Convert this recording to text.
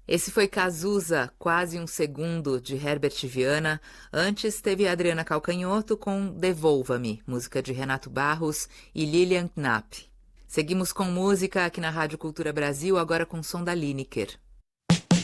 Esse foi Cazuza, Quase um Segundo, de Herbert Viana. Antes teve Adriana Calcanhoto com Devolva-me, música de Renato Barros e Lilian Knapp. Seguimos com música aqui na Rádio Cultura Brasil, agora com som da Lineker.